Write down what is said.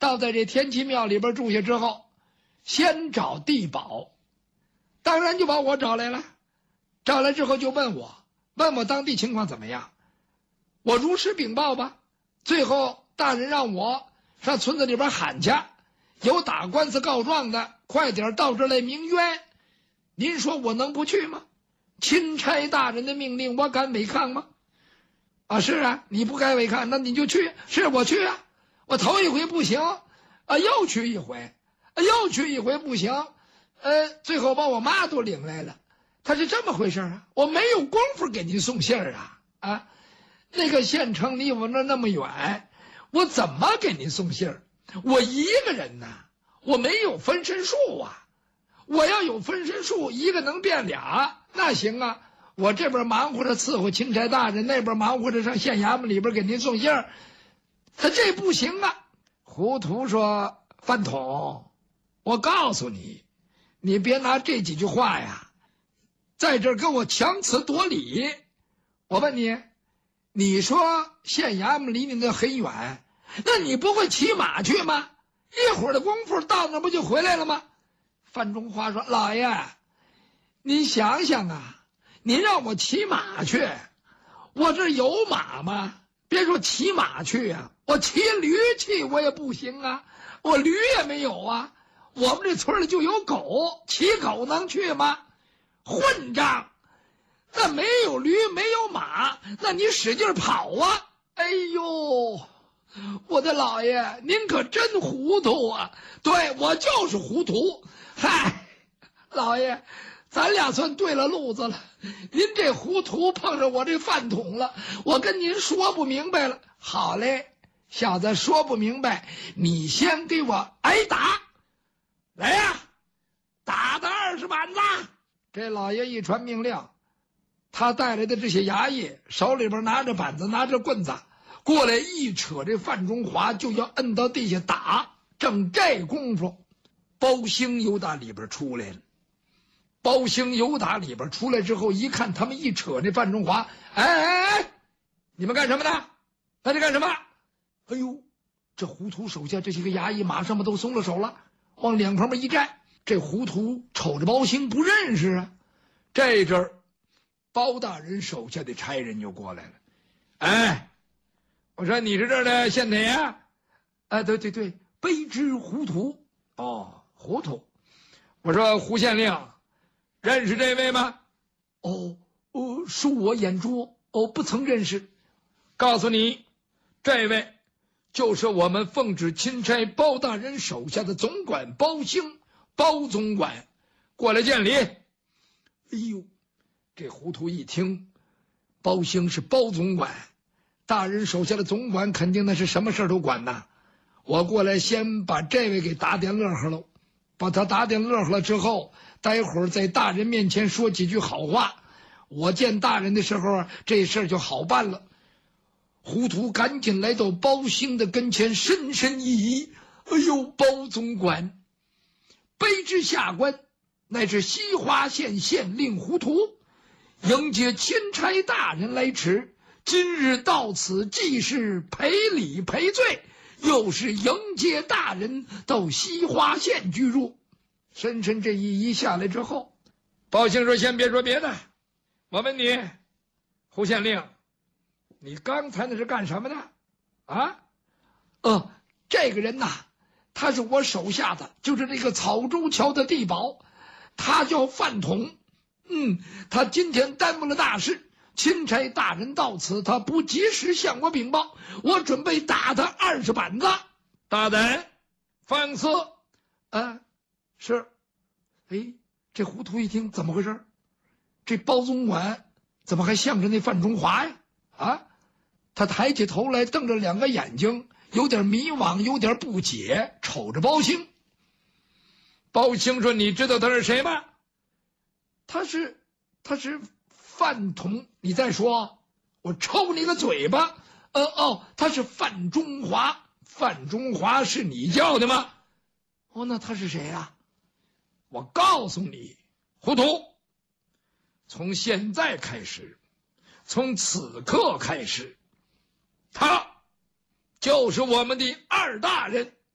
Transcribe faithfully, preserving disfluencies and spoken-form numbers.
到在这天齐庙里边住下之后，先找地保，当然就把我找来了。找来之后就问我，问我当地情况怎么样。我如实禀报吧。最后大人让我上村子里边喊去，有打官司告状的，快点到这来鸣冤。您说我能不去吗？钦差大人的命令，我敢违抗吗？啊，是啊，你不该违抗，那你就去。是我去啊，我头一回不行，啊，又去一回，啊，又去一回不行，呃，最后把我妈都领来了。他是这么回事啊，我没有功夫给您送信儿啊，啊，那个县城离我那那么远，我怎么给您送信儿？我一个人呐，我没有分身术啊。我要有分身术，一个能变俩，那行啊。我这边忙活着伺候钦差大人，那边忙活着上县衙门里边给您送信儿，他这不行啊。胡涂说：“饭桶，我告诉你，你别拿这几句话呀，在这儿跟我强词夺理。我问你，你说县衙门离你那很远，那你不会骑马去吗？一会儿的功夫到那不就回来了吗？”范仲华说：“老爷，您想想啊，您让我骑马去，我这有马吗？别说骑马去啊，我骑驴去我也不行啊，我驴也没有啊。我们这村里就有狗，骑狗能去吗？混账！那没有驴没有马，那你使劲跑啊！哎呦，我的老爷，您可真糊涂啊！对，我就是糊涂。嗨，老爷，咱俩算对了路子了。您这糊涂碰上我这饭桶了，我跟您说不明白了。好嘞，小子，说不明白，你先给我挨打。来呀，打他二十板子！这老爷一传命令，他带来的这些衙役手里边拿着板子，拿着棍子过来，一扯这范仲华就要摁到地下打。正这功夫，包兴由打里边出来了。包兴由打里边出来之后，一看他们一扯那范仲华，哎哎哎，你们干什么呢？在这干什么？哎呦，这胡涂手下这些个衙役马上们都松了手了，往两旁边一站。这胡涂瞅着包兴不认识啊。这阵儿，包大人手下的差人就过来了。哎，我说你是这儿的县哪呀？啊，对对对，卑职胡涂。哦，糊涂。我说胡县令，认识这位吗？哦，哦，恕我眼拙，哦，不曾认识。告诉你，这位就是我们奉旨钦差包大人手下的总管包兴，包总管，过来见礼。哎呦，这糊涂一听，包兴是包总管，大人手下的总管，肯定那是什么事都管呐。我过来先把这位给打点乐呵喽，把他打点乐呵了之后，待会儿在大人面前说几句好话，我见大人的时候，这事儿就好办了。胡涂赶紧来到包兴的跟前，深深一揖：“哎呦，包总管，卑职下官乃是西华县县令胡涂，迎接钦差大人来迟，今日到此，既是赔礼赔罪，又是迎接大人到西华县居住。”深深这一揖下来之后，包兴说：“先别说别的，我问你，胡县令，你刚才那是干什么的？啊？呃，这个人呐，他是我手下的，就是那个草洲桥的地保，他叫范统。嗯，他今天耽误了大事，钦差大人到此，他不及时向我禀报，我准备打他二十板子。大胆放肆！啊，是。哎，这胡涂一听，怎么回事？这包总管怎么还向着那范仲华呀？啊，他抬起头来，瞪着两个眼睛，有点迷惘，有点不解，瞅着包兴。包兴说：“你知道他是谁吗？”他是，他是范统。你再说，我抽你个嘴巴！呃哦，他是范仲华。范仲华是你叫的吗？哦，那他是谁呀？我告诉你，糊涂，从现在开始，从此刻开始，他就是我们的二大人。